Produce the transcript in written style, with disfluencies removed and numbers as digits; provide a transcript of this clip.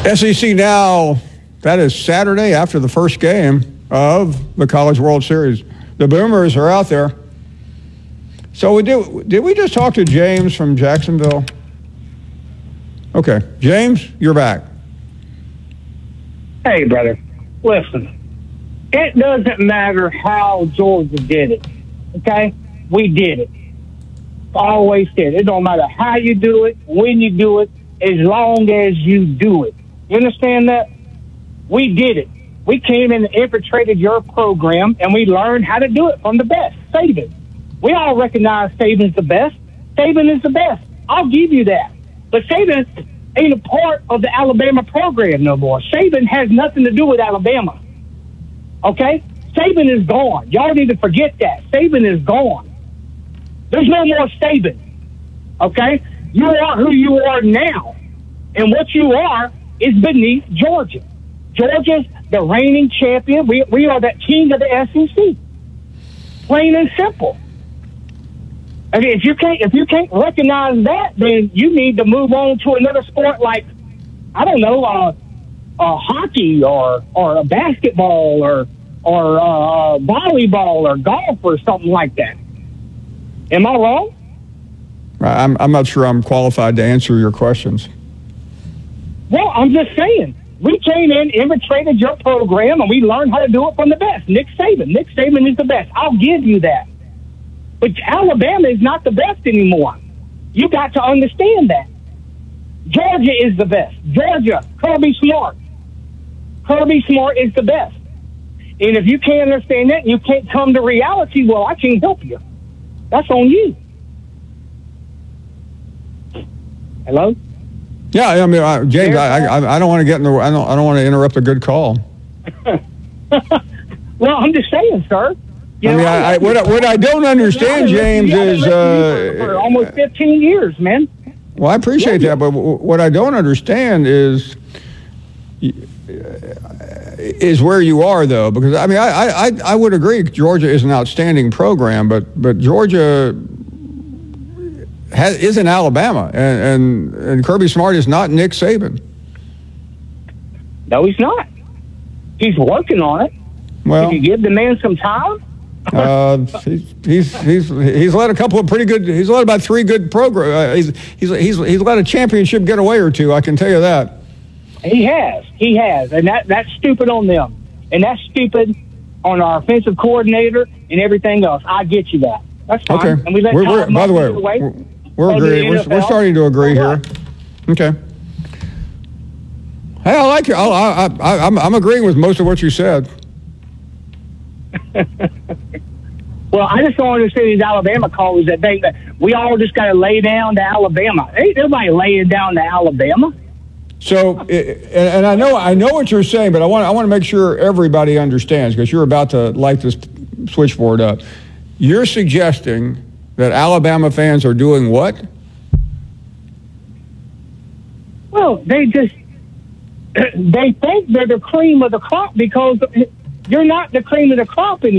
SEC Now, that is Saturday after the first game of the College World Series. The Boomers are out there. So did we just talk to James from Jacksonville? Okay, James, you're back. Hey, brother, listen. It doesn't matter how Georgia did it, okay? We did it. Always did. It don't matter how you do it, when you do it, as long as you do it. You understand that? We did it. We came in and infiltrated your program, and we learned how to do it from the best, Saban. We all recognize Saban's the best. Saban is the best. I'll give you that. But Saban ain't a part of the Alabama program no more. Saban has nothing to do with Alabama. Okay? Saban is gone. Y'all need to forget that. Saban is gone. There's no more Saban. Okay? You are who you are now. And what you are is beneath Georgia. Georgia's the reigning champion. We are the king of the SEC. Plain and simple. I mean, if you can't recognize that, then you need to move on to another sport like, I don't know, hockey or a basketball or volleyball or golf or something like that. Am I wrong? I'm not sure I'm qualified to answer your questions. Well, I'm just saying. We came in, infiltrated your program, and we learned how to do it from the best. Nick Saban. Nick Saban is the best. I'll give you that. But Alabama is not the best anymore. You got to understand that. Georgia is the best. Georgia, Kirby Smart. Kirby Smart is the best. And if you can't understand that, you can't come to reality, well, I can't help you. That's on you. Hello? Yeah, I mean, James, I don't want to get in the. I don't want to interrupt a good call. Well, I'm just saying, sir. What I don't understand, James, is for almost 15 years, man. Well, I appreciate that, but what I don't understand is where you are, though, because I mean, I would agree Georgia is an outstanding program, but Georgia is in Alabama, and Kirby Smart is not Nick Saban. No, he's not. He's working on it. Well, if you give the man some time. He's led a couple of pretty good. He's led about 3 good programs. He's led a championship getaway or 2. I can tell you that. He has, and that's stupid on them, and that's stupid on our offensive coordinator and everything else. I get you that. That's fine. Okay. And we let by the way, we're agreeing. We're starting to agree here. Okay. Hey, I like you. I'm agreeing with most of what you said. Well, I just don't understand these Alabama callers that think that we all just got to lay down to Alabama. Ain't nobody laying down to Alabama. So, and I know what you're saying, but I want to make sure everybody understands, because you're about to light this switchboard up. You're suggesting that Alabama fans are doing what? Well, they think they're the cream of the crop because you're not the cream of the crop anymore.